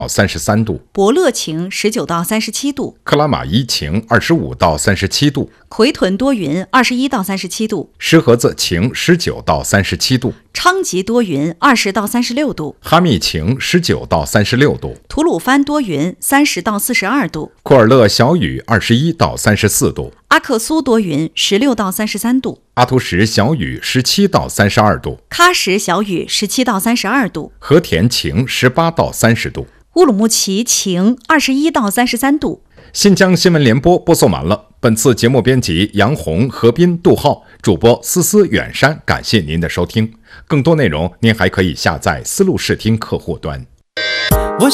33度， 博乐晴19到37度， 克拉玛依晴25到37度， 奎屯多云21到37度， 石河子晴19到37度， 昌吉多云20到36度， 哈密晴19到36度， 吐鲁番多云30到42度， 库尔勒小雨21到34度， 阿克苏多云16到33度， 阿图什小雨17到32度， 喀什小雨17到32度， 和田晴18到30度， 乌鲁木齐晴21到33度。 新疆新闻联播播送完了。本次节目编辑杨红、何斌、杜浩，主播思思、远山。感谢您的收听。更多内容您还可以下载思路视听客户端。